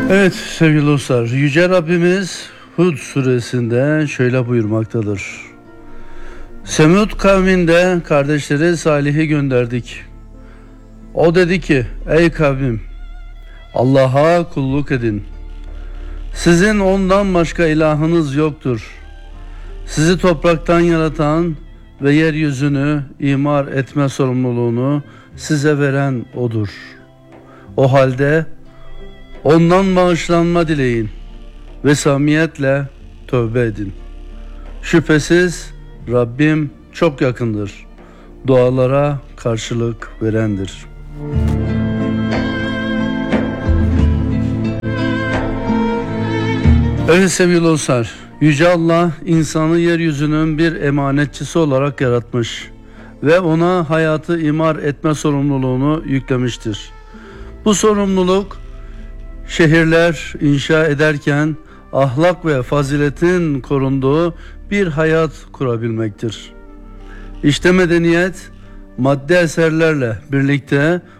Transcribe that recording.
Evet sevgili dostlar, Yüce Rabbimiz Hud suresinde şöyle buyurmaktadır. Semud kavminde kardeşleri Salih'i gönderdik. O dedi ki, ey kavmim, Allah'a kulluk edin. Sizin ondan başka ilahınız yoktur. Sizi topraktan yaratan ve yeryüzünü imar etme sorumluluğunu size veren O'dur. O halde ondan bağışlanma dileyin ve samimiyetle tövbe edin. Şüphesiz Rabbim çok yakındır. Dualara karşılık verendir. Evet sevgili dostlar, Yüce Allah insanı yeryüzünün bir emanetçisi olarak yaratmış ve ona hayatı imar etme sorumluluğunu yüklemiştir. Bu sorumluluk şehirler inşa ederken ahlak ve faziletin korunduğu bir hayat kurabilmektir. İşte medeniyet maddi eserlerle birlikte